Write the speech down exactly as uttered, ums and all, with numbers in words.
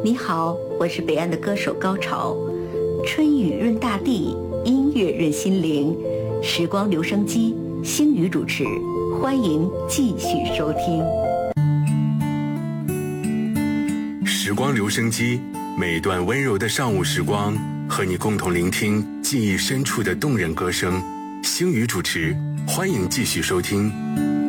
你好，我是北岸的歌手高潮。春雨润大地，音乐润心灵。时光留声机，星宇主持，欢迎继续收听。 时光留声机，每段温柔的上午时光，和你共同聆听记忆深处的动人歌声。星宇主持，欢迎继续收听。